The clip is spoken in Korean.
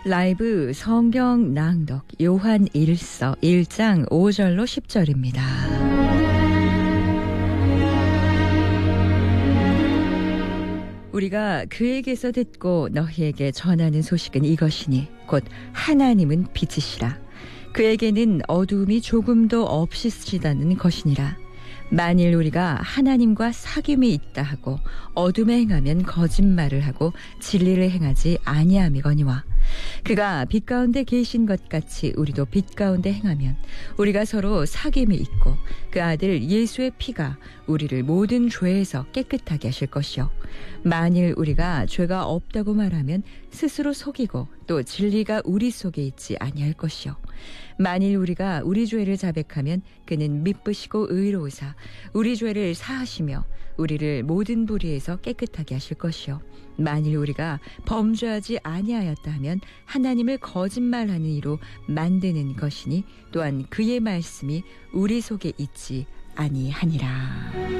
라이브 성경 낭독 요한 1서 1장 5절로 10절입니다. 우리가 그에게서 듣고 너희에게 전하는 소식은 이것이니 곧 하나님은 빛이시라. 그에게는 어두움이 조금도 없으시다는 것이니라. 만일 우리가 하나님과 사귐이 있다 하고 어둠에 행하면 거짓말을 하고 진리를 행하지 아니함이거니와 그가 빛 가운데 계신 것 같이 우리도 빛 가운데 행하면 우리가 서로 사귐이 있고 그 아들 예수의 피가 우리를 모든 죄에서 깨끗하게 하실 것이요 만일 우리가 죄가 없다고 말하면 스스로 속이고 또 진리가 우리 속에 있지 아니할 것이요 만일 우리가 우리 죄를 자백하면 그는 미쁘시고 의로우사 우리 죄를 사하시며 우리를 모든 불의에서 깨끗하게 하실 것이요 만일 우리가 범죄하지 아니하였다 하면 하나님을 거짓말하는 이로 만드는 것이니 또한 그의 말씀이 우리 속에 있지 아니하니라.